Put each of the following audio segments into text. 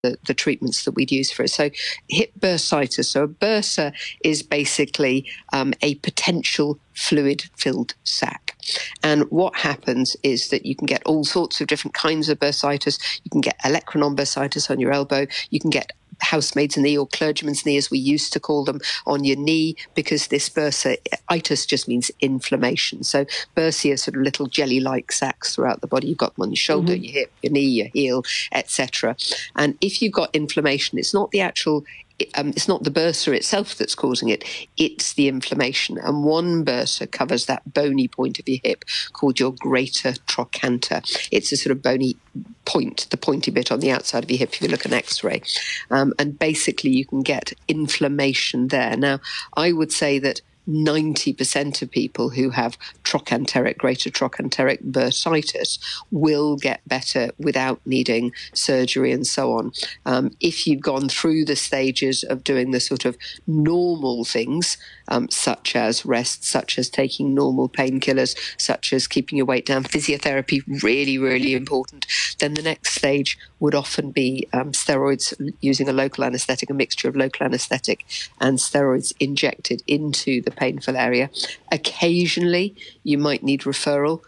the treatments that we'd use for it. So hip bursitis. So a bursa is basically a potential fluid-filled sac. And what happens is that you can get all sorts of different kinds of bursitis. You can get olecranon bursitis on your elbow. You can get housemaid's knee or clergyman's knee, as we used to call them, on your knee, because this bursitis just means inflammation. So bursae are sort of little jelly-like sacs throughout the body. You've got them on your shoulder, your hip, your knee, your heel, etc. And if you've got inflammation, it's not the actual it's not the bursa itself that's causing it, it's the inflammation. And one bursa covers that bony point of your hip called your greater trochanter. It's a sort of bony point, the pointy bit on the outside of your hip if you look at an X-ray. And basically you can get inflammation there. Now, I would say that 90% of people who have greater trochanteric bursitis will get better without needing surgery and so on. If you've gone through the stages of doing the sort of normal things, such as rest, such as taking normal painkillers, such as keeping your weight down, physiotherapy, really, really important, then the next stage would often be steroids, using a local anaesthetic, a mixture of local anaesthetic and steroids injected into the painful area. Occasionally, you might need referral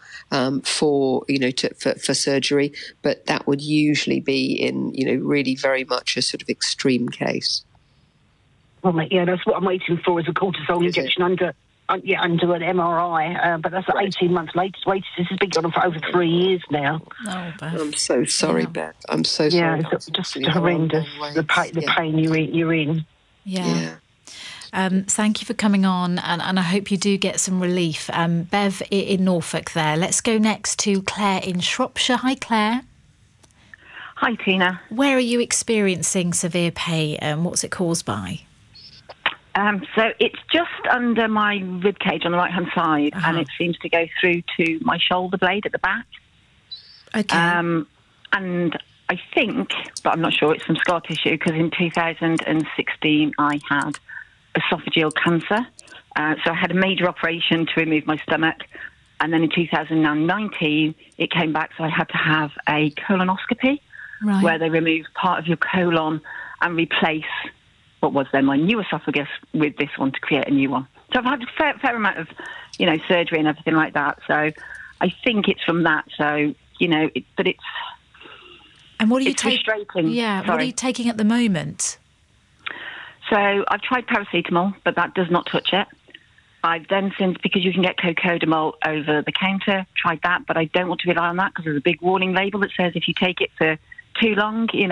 for surgery, but that would usually be in, really very much a sort of extreme case. Well, yeah, that's what I'm waiting for, is a cortisol injection under an MRI, but that's 18 months later. This has been going on for over 3 years now. Oh, Beth. I'm so sorry, Beth. I'm so sorry. Yeah, it's just horrendous, the pain you're in. Yeah. Thank you for coming on, and I hope you do get some relief. Bev in Norfolk there. Let's go next to Claire in Shropshire. Hi, Claire. Hi, Tina. Where are you experiencing severe pain? What's it caused by? So it's just under my rib cage on the right-hand side, and it seems to go through to my shoulder blade at the back. Okay. And I think, but I'm not sure, it's from scar tissue, because in 2016 I had esophageal cancer. So I had a major operation to remove my stomach, and then in 2019 it came back, so I had to have a colonoscopy, where they remove part of your colon and replace what was then my new esophagus with this one to create a new one. So I've had a fair amount of, surgery and everything like that. So I think it's from that. So, but it's... And what are you frustrating. Yeah, Sorry. What are you taking at the moment? So I've tried paracetamol, but that does not touch it. I've then since, because you can get cocodamol over the counter, tried that, but I don't want to rely on that because there's a big warning label that says if you take it for too long,